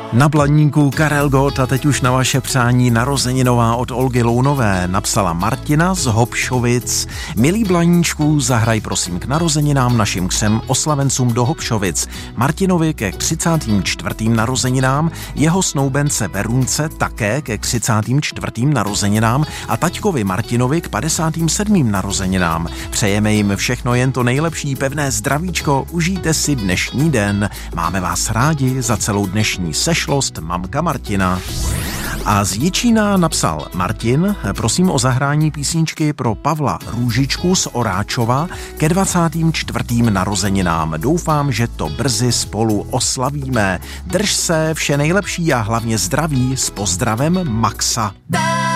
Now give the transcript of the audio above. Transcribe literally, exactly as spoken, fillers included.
Na Blaníku Karel Gott a teď už na vaše přání narozeninová od Olgy Lounové napsala Martina z Hopšovic. Milý Blaníčku, zahraj prosím k narozeninám našim třem oslavencům do Hopšovic. Martinovi ke třicátým čtvrtým narozeninám, jeho snoubence Verunce také ke třicátým čtvrtým narozeninám a taťkovi Martinovi k padesátým sedmým narozeninám. Přejeme jim všechno jen to nejlepší, pevné zdravíčko, užijte si dnešní den. Máme vás rádi za celou dnešní sešlost, mamka Martina. A z Jičína napsal Martin, prosím o zahrání písničky pro Pavla Růžičku z Oráčova ke dvacátým čtvrtým narozeninám. Doufám, že to brzy spolu oslavíme. Drž se, vše nejlepší a hlavně zdraví, s pozdravem Maxa.